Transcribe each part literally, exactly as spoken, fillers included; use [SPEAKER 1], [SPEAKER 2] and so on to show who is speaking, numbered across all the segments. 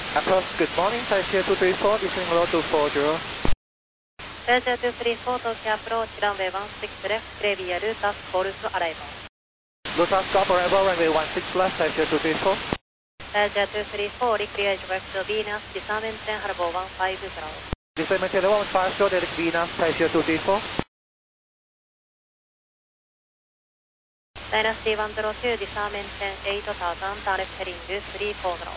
[SPEAKER 1] Approach, good morning, Taisha two three four, descending below two four zero.
[SPEAKER 2] Taisha two three four, Tokyo approach, runway one six left, Clavia, Lutas, Golf, arrival.
[SPEAKER 1] Lutas Golf arrival, runway one six left, Taisha two three four.
[SPEAKER 2] Taisha two three four, recreate vector Venus, disarmament ten, harbor one five zero.
[SPEAKER 1] Disarmament ten, one five zero, direct Venus, Taisha two three four.
[SPEAKER 2] Dynasty one zero two, disarmament ten, eight thousand, direct heading three four zero.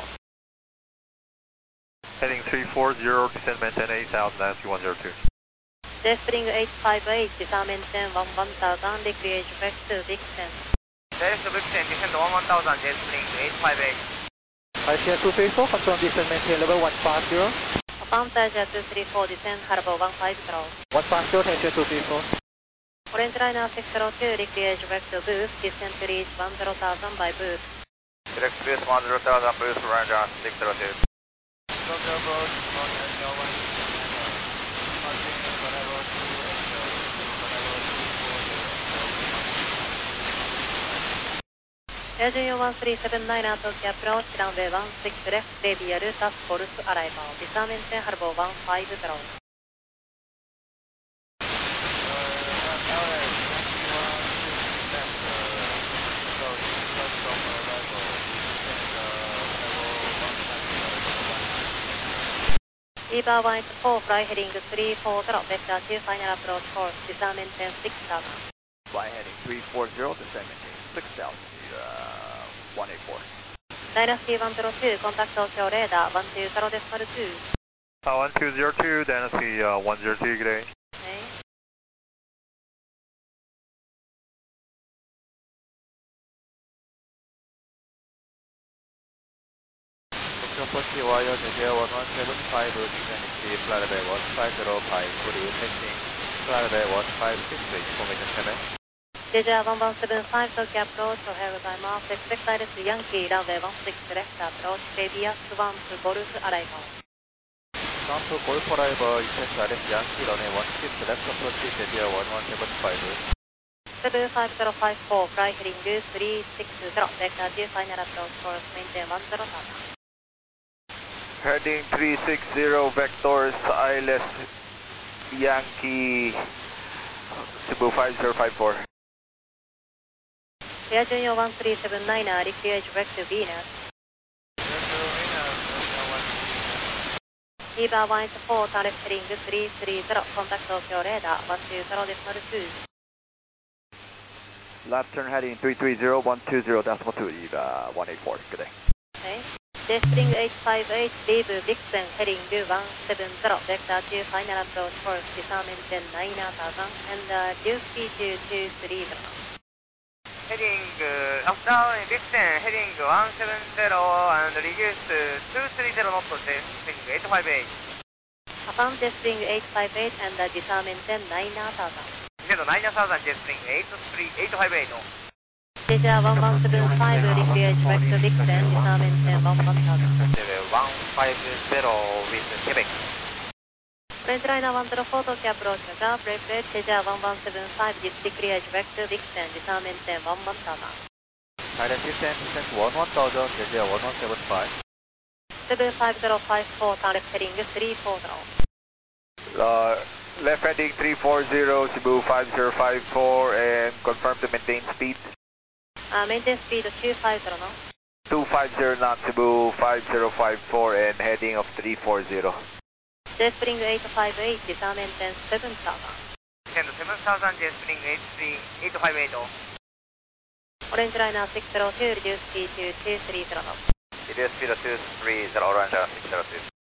[SPEAKER 3] Heading three four zero, descendment ten, eight thousand, Dynasty one zero two.
[SPEAKER 2] Jetspring eight five eight, disarmament ten, one one thousand, recreate vector Vixen.
[SPEAKER 4] Direct Vixen, descend one one thousand, Jetspring eight five eight.
[SPEAKER 1] Taisha two three four, confirm discernment level one five zero.
[SPEAKER 2] Affirm Taisha two three four, descend harbor one five zero.
[SPEAKER 1] one five zero, Taisha two three four.
[SPEAKER 2] Orange liner six zero two, recreate vector boost, descend to reach one zero thousand by boost.
[SPEAKER 3] Direct boost one zero thousand, boost Orange six zero two.
[SPEAKER 4] Tokyo approach, one
[SPEAKER 2] Air one three seven nine, Tokyo approach, runway one six left, Clavia, Lutas, Golf, arrival. Disarmament ten, harbor one five zero. Eva one four, fly heading three four zero, vector two, final approach course, disarmament ten, six thousand.
[SPEAKER 5] Fly heading three four zero, descending six thousand, uh, one eight four.
[SPEAKER 2] Dynasty one zero two, contact Tokyo radar, one two zero decimal two.
[SPEAKER 3] Uh, one two zero two, Dynasty uh, one zero two, good day.
[SPEAKER 2] Okay.
[SPEAKER 5] Tokyo wire, J J one one seven five, descending speed, flight level one five zero five, fully taxiing, flight level one five six eight, information seven.
[SPEAKER 2] J J one one seven five, Tokyo approach, Ohio Gozaimasu, expect direct Yankee, runway one six left, approach, Clavia, Swan to Golf, arrival.
[SPEAKER 5] Swan to Golf arrival, expect direct Yankee, runway one six left, approach, J J one one seven five.
[SPEAKER 2] seven five zero five four, fly heading three six zero, vector two, final approach course, maintain one zero thousand.
[SPEAKER 3] Heading three six zero, vectors, I L S Yankee, Cebu five zero five four.
[SPEAKER 2] Air Junior one three seven nine, recreate vector Venus. Eva one four, direct heading three three zero, contact Tokyo radar, one two zero decimal two.
[SPEAKER 5] Left turn heading three three zero, one two zero decimal two, Eva one eight four, good day.
[SPEAKER 2] Okay. Jetspring eight five eight, leave Vixen, heading one seven zero, vector two, final approach course, disarmament ten, nine thousand, and uh, due speed two two three zero.
[SPEAKER 4] Heading uh, up down Vixen, heading one seven zero and reduce uh, two three zero knots, Jetspring eight five eight.
[SPEAKER 2] Affirm Jetspring eight five eight and uh, disarmament ten, nine thousand.
[SPEAKER 4] Descend nine thousand, Jetspring eight five eight.
[SPEAKER 2] J J one one seven five, recreate vector Vixen, disarmament ten, one one thousand.
[SPEAKER 4] Level one five zero with Quebec.
[SPEAKER 2] French liner one zero four, Tokyo approach, Roger, break rate, J J one one seven five, recreate vector Vixen, disarmament ten, one one thousand.
[SPEAKER 5] Silent system, descent one one thousand, J J one one seven five.
[SPEAKER 2] seven five zero five four, direct heading three four zero.
[SPEAKER 3] Uh, left heading three four zero, Cebu five zero five four, and confirm to maintain speed.
[SPEAKER 2] Uh, maintain speed two five zero knots.
[SPEAKER 3] two five zero knots, Cebu five zero five four, and heading of three four zero.
[SPEAKER 2] Jetspring eight five eight, disarmament ten, seven thousand.
[SPEAKER 4] Descend seven thousand, Jetspring eight five eight.
[SPEAKER 2] Orange liner six zero two, reduce speed to two three zero knots.
[SPEAKER 3] Reduce speed to two three zero, Orange six zero two.